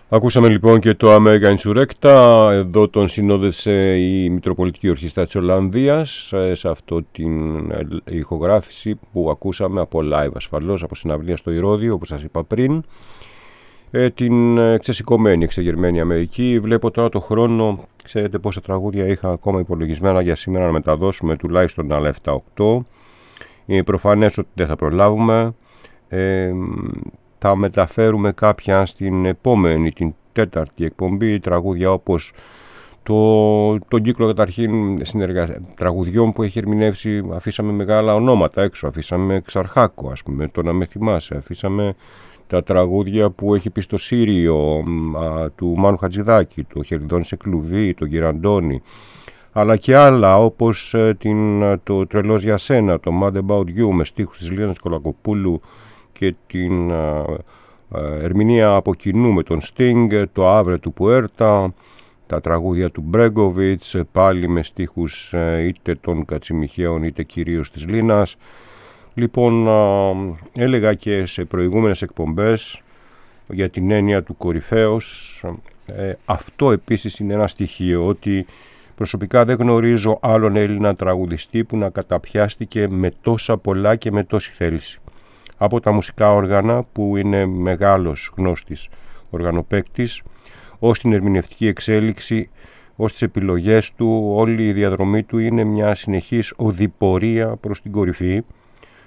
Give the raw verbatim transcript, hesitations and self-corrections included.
Ακούσαμε λοιπόν και το American Insurrecta, εδώ τον συνόδευσε η Μητροπολιτική Ορχήστρα της Ολλανδίας σε αυτό την ηχογράφηση που ακούσαμε από live ασφαλώς, από συναυλία στο Ηρώδειο όπως σας είπα πριν, ε, την ξεσηκωμένη, εξεγερμένη Αμερική. Βλέπω τώρα το χρόνο, ξέρετε πόσα τραγούδια είχα ακόμα υπολογισμένα για σήμερα να μεταδώσουμε, τουλάχιστον άλλα επτά οκτώ. Είναι προφανές ότι δεν θα προλάβουμε. ε, Θα μεταφέρουμε κάποια στην επόμενη, την τέταρτη εκπομπή, τραγούδια όπως το, τον κύκλο καταρχήν συνεργα... τραγουδιών που έχει ερμηνεύσει. Αφήσαμε μεγάλα ονόματα έξω, αφήσαμε Ξαρχάκο, ας πούμε, το να με θυμάσαι, αφήσαμε τα τραγούδια που έχει πει στο Σύριο α, του Μάνου Χατζηδάκη, το Χεριδόνι σε κλουβί, το Γυραντώνη, αλλά και άλλα όπως την, το Τρελός για σένα, το Mad About You με στίχους της Λίνας Κολακοπούλου και την α, α, ερμηνεία από κοινού με τον Sting, το Άβρε του Πουέρτα, τα τραγούδια του Μπρέγκοβιτς, πάλι με στίχους είτε των Κατσιμιχαίων είτε κυρίως της Λίνας. Λοιπόν, α, έλεγα και σε προηγούμενες εκπομπές για την έννοια του κορυφαίος. Ε, αυτό επίσης είναι ένα στοιχείο, ότι προσωπικά δεν γνωρίζω άλλον Έλληνα τραγουδιστή που να καταπιάστηκε με τόσα πολλά και με τόση θέληση. Από τα μουσικά όργανα που είναι μεγάλος γνώστης οργανοπαίκτης, ως την ερμηνευτική εξέλιξη, ως τις επιλογές του, όλη η διαδρομή του είναι μια συνεχής οδηπορία προς την κορυφή.